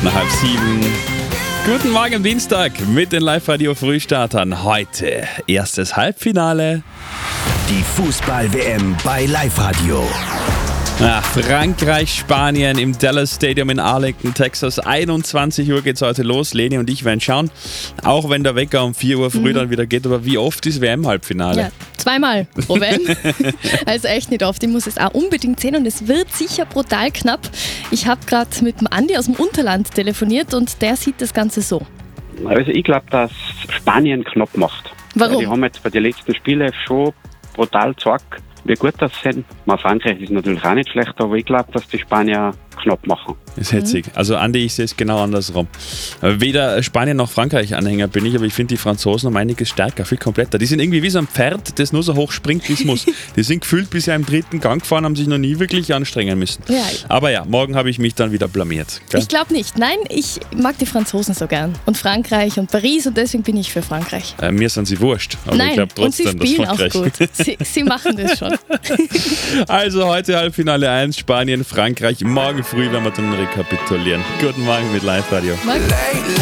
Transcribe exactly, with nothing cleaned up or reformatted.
nach halb sieben. Guten Morgen am Dienstag mit den Live-Radio-Frühstartern. Heute erstes Halbfinale. Die Fußball-W M bei Live-Radio. Ach, Frankreich, Spanien im Dallas Stadium in Arlington, Texas. einundzwanzig Uhr geht es heute los. Leni und ich werden schauen, auch wenn der Wecker um vier Uhr früh mhm. dann wieder geht. Aber wie oft ist W M-Halbfinale? Ja, zweimal pro W M. Also echt nicht oft. Ich muss es auch unbedingt sehen und es wird sicher brutal knapp. Ich habe gerade mit dem Andi aus dem Unterland telefoniert und der sieht das Ganze so. Also ich glaube, dass Spanien knapp macht. Warum? Die haben jetzt bei den letzten Spielen schon brutal gezeigt, wie gut das sind. Mal Frankreich ist natürlich auch nicht schlecht, aber ich glaube, dass die Spanier knapp machen. Das ist hetzig. Also Andi, ich sehe es genau andersrum. Weder Spanien noch Frankreich-Anhänger bin ich, aber ich finde die Franzosen um einiges stärker, viel kompletter. Die sind irgendwie wie so ein Pferd, das nur so hoch springt, wie es muss. Die sind gefühlt bisher im dritten Gang gefahren, haben sich noch nie wirklich anstrengen müssen. Ja. Aber ja, morgen habe ich mich dann wieder blamiert. Gell? Ich glaube nicht. Nein, ich mag die Franzosen so gern. Und Frankreich und Paris und deswegen bin ich für Frankreich. Äh, mir sind sie wurscht. Aber Nein, ich glaube trotzdem, und sie spielen dass Frankreich auch gut. Sie, sie machen das schon. Also heute Halbfinale eins, Spanien, Frankreich. Morgen früh werden wir dann rekapitulieren. Guten Morgen mit Live-Radio. Morgen.